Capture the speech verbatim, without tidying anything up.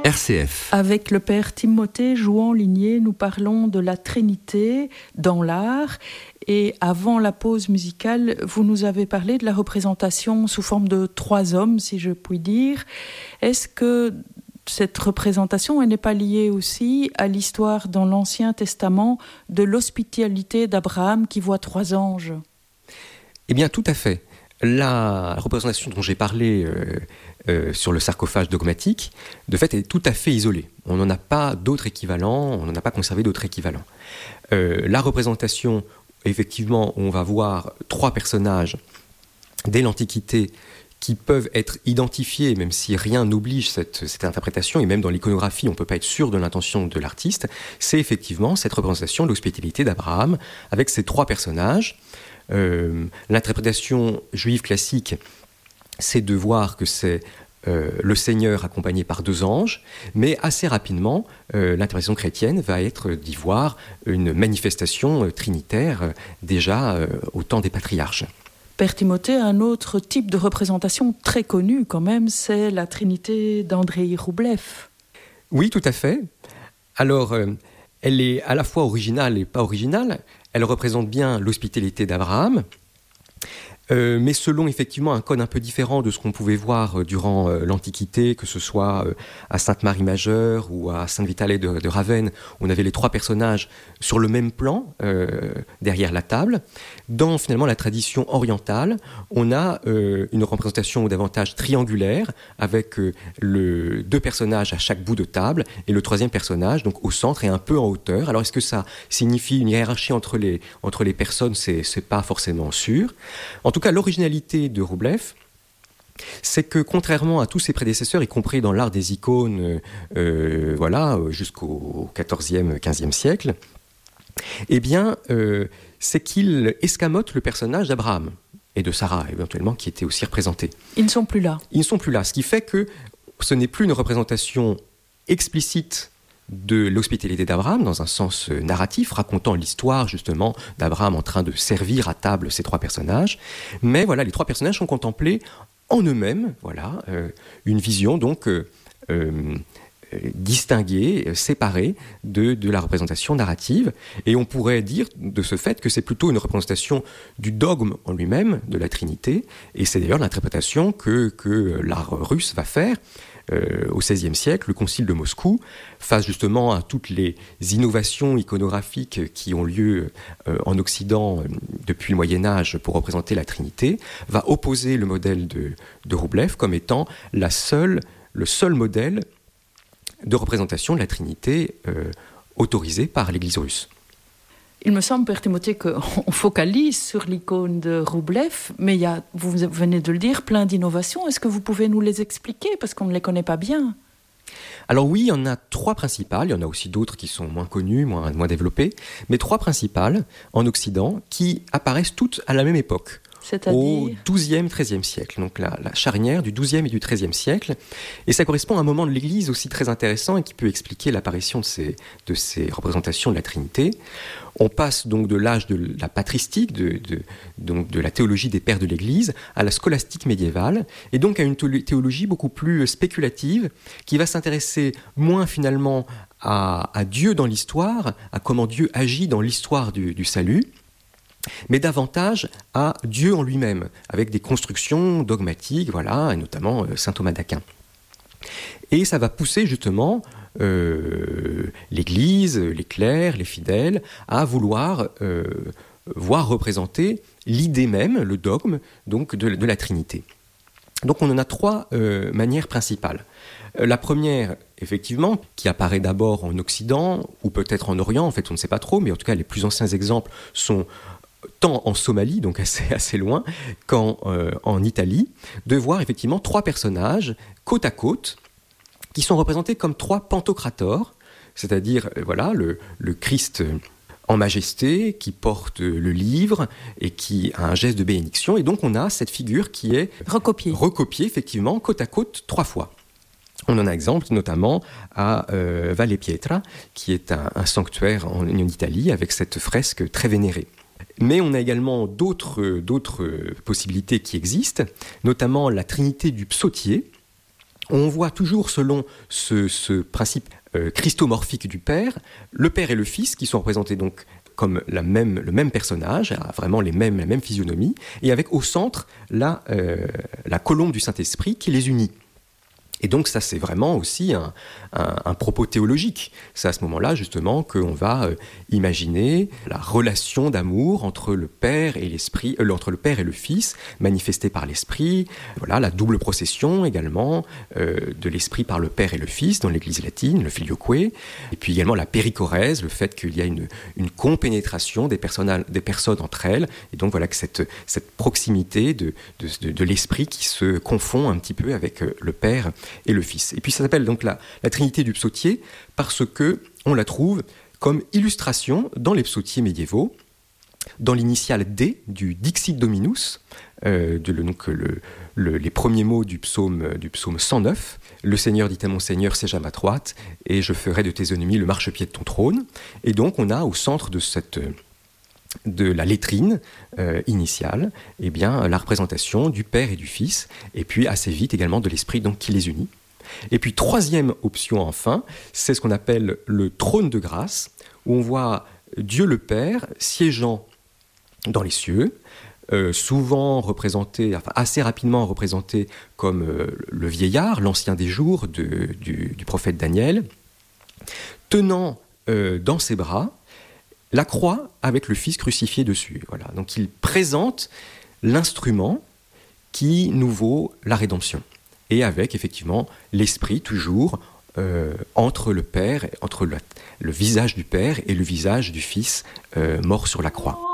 R C F. Avec le père Timothée Jouan-Ligné, nous parlons de la Trinité dans l'art. Et avant la pause musicale, vous nous avez parlé de la représentation sous forme de trois hommes, si je puis dire. Est-ce que cette représentation, elle n'est pas liée aussi à l'histoire dans l'Ancien Testament de l'hospitalité d'Abraham qui voit trois anges ? Eh bien, tout à fait. La représentation dont j'ai parlé euh, euh, sur le sarcophage dogmatique, de fait, est tout à fait isolée. On n'en a pas d'autres équivalents, on n'en a pas conservé d'autres équivalents. Euh, la représentation, effectivement, on va voir trois personnages dès l'Antiquité qui peuvent être identifiés, même si rien n'oblige cette, cette interprétation, et même dans l'iconographie, on ne peut pas être sûr de l'intention de l'artiste, c'est effectivement cette représentation de l'hospitalité d'Abraham, avec ces trois personnages. Euh, l'interprétation juive classique, c'est de voir que c'est euh, le Seigneur accompagné par deux anges, mais assez rapidement, euh, l'interprétation chrétienne va être d'y voir une manifestation euh, trinitaire euh, déjà euh, au temps des patriarches. Père Timothée, un autre type de représentation très connu quand même, c'est la Trinité d'Andrei Roublev. Oui, tout à fait. Alors, euh, elle est à la fois originale et pas originale. Elle représente bien l'hospitalité d'Abraham, euh, mais selon effectivement un code un peu différent de ce qu'on pouvait voir durant euh, l'Antiquité, que ce soit euh, à Sainte-Marie-Majeure ou à Sainte-Vitalie de, de Ravenne, on avait les trois personnages sur le même plan, euh, derrière la table. Dans finalement la tradition orientale, on a euh, une représentation davantage triangulaire, avec euh, le, deux personnages à chaque bout de table, et le troisième personnage donc au centre et un peu en hauteur. Alors est-ce que ça signifie une hiérarchie entre les, entre les personnes ? C'est, c'est pas forcément sûr. En tout cas, l'originalité de Roublev, c'est que contrairement à tous ses prédécesseurs, y compris dans l'art des icônes, euh, voilà, jusqu'au quatorzième, quinzième siècle, eh bien, euh, c'est qu'il escamote le personnage d'Abraham et de Sarah, éventuellement, qui étaient aussi représentés. Ils ne sont plus là. Ils ne sont plus là, ce qui fait que ce n'est plus une représentation explicite de l'hospitalité d'Abraham, dans un sens narratif, racontant l'histoire justement d'Abraham en train de servir à table ces trois personnages. Mais voilà, les trois personnages sont contemplés en eux-mêmes, voilà, euh, une vision donc euh, euh, distinguée, séparée de, de la représentation narrative. Et on pourrait dire de ce fait que c'est plutôt une représentation du dogme en lui-même, de la Trinité, et c'est d'ailleurs l'interprétation que, que l'art russe va faire. Euh, au seizième siècle, le concile de Moscou, face justement à toutes les innovations iconographiques qui ont lieu euh, en Occident euh, depuis le Moyen-Âge pour représenter la Trinité, va opposer le modèle de, de Roublev comme étant la seule, le seul modèle de représentation de la Trinité euh, autorisé par l'Église russe. Il me semble, Père Timothée, qu'on focalise sur l'icône de Roublev, mais il y a, vous venez de le dire, plein d'innovations. Est-ce que vous pouvez nous les expliquer, parce qu'on ne les connaît pas bien ? Alors oui, il y en a trois principales, il y en a aussi d'autres qui sont moins connues, moins, moins développées, mais trois principales en Occident qui apparaissent toutes à la même époque. C'est-à-dire au douzième, treizième siècle, donc la, la charnière du douzième et du treizième siècle. Et ça correspond à un moment de l'Église aussi très intéressant et qui peut expliquer l'apparition de ces, de ces représentations de la Trinité. On passe donc de l'âge de la patristique, de, de, donc de la théologie des pères de l'Église, à la scolastique médiévale, et donc à une théologie beaucoup plus spéculative, qui va s'intéresser moins finalement à, à Dieu dans l'histoire, à comment Dieu agit dans l'histoire du, du salut, mais davantage à Dieu en lui-même, avec des constructions dogmatiques, voilà, et notamment euh, saint Thomas d'Aquin. Et ça va pousser justement euh, l'Église, les clercs, les fidèles, à vouloir euh, voir représenter l'idée même, le dogme, donc de, de la Trinité. Donc on en a trois euh, manières principales. Euh, la première, effectivement, qui apparaît d'abord en Occident, ou peut-être en Orient, en fait on ne sait pas trop, mais en tout cas les plus anciens exemples sont tant en Somalie, donc assez, assez loin, qu'en euh, en Italie, de voir effectivement trois personnages côte à côte, qui sont représentés comme trois pantocrators, c'est-à-dire euh, voilà, le, le Christ en majesté, qui porte le livre et qui a un geste de bénédiction. Et donc on a cette figure qui est recopiée, recopiée effectivement, côte à côte, trois fois. On en a exemple notamment à euh, Valle Pietra, qui est un, un sanctuaire en, en Italie, avec cette fresque très vénérée. Mais on a également d'autres, d'autres possibilités qui existent, notamment la Trinité du Psautier, On voit toujours selon ce, ce principe euh, christomorphique du Père, le Père et le Fils qui sont représentés donc comme la même, le même personnage, vraiment les mêmes, la même physionomie, et avec au centre la, euh, la colombe du Saint-Esprit qui les unit. Et donc ça, c'est vraiment aussi un, un, un propos théologique. C'est à ce moment-là, justement, qu'on va euh, imaginer la relation d'amour entre le Père et l'Esprit, euh, entre le Père et le Fils, manifestée par l'Esprit. Voilà, la double procession également euh, de l'Esprit par le Père et le Fils dans l'Église latine, le Filioque. Et puis également la périchorèse, le fait qu'il y a une, une compénétration des personnes, des personnes entre elles. Et donc voilà que cette, cette proximité de, de, de, de l'Esprit qui se confond un petit peu avec euh, le Père et le Fils. Et puis ça s'appelle donc la, la Trinité du psautier parce que on la trouve comme illustration dans les psautiers médiévaux, dans l'initiale D du Dixit Dominus, euh, de le, donc le, le, les premiers mots du psaume, du psaume cent neuf, le Seigneur dit à mon Seigneur, siège à ma droite, et je ferai de tes ennemis le marchepied de ton trône. Et donc on a au centre de cette de la lettrine euh, initiale, eh bien, la représentation du Père et du Fils, et puis assez vite également de l'Esprit donc, qui les unit. Et puis troisième option enfin, c'est ce qu'on appelle le trône de grâce, où on voit Dieu le Père siégeant dans les cieux, euh, souvent représenté, enfin assez rapidement représenté comme euh, le vieillard, l'ancien des jours de, du, du prophète Daniel, tenant euh, dans ses bras la croix avec le Fils crucifié dessus. Voilà. Donc il présente l'instrument qui nous vaut la rédemption. Et avec effectivement l'Esprit toujours euh, entre le Père, entre le, le visage du Père et le visage du Fils euh, mort sur la croix.